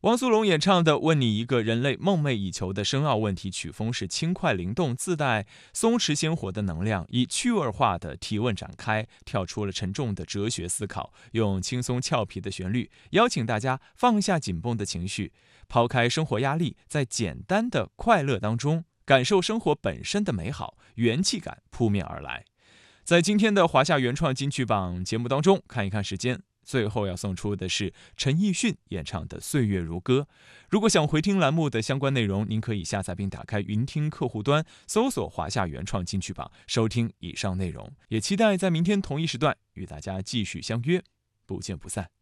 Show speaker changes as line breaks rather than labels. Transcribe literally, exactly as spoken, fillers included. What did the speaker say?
汪苏泷演唱的《问你一个人类梦寐以求的深奥问题》，曲风是轻快灵动，自带松弛鲜活的能量，以趣味化的提问展开，跳出了沉重的哲学思考，用轻松俏皮的旋律邀请大家放下紧绷的情绪，抛开生活压力，在简单的快乐当中感受生活本身的美好，元气感扑面而来。在今天的华夏原创金曲榜节目当中，看一看时间，最后要送出的是陈奕迅演唱的《岁月如歌》。如果想回听栏目的相关内容，您可以下载并打开云听客户端，搜索华夏原创金曲榜，收听以上内容。也期待在明天同一时段与大家继续相约，不见不散。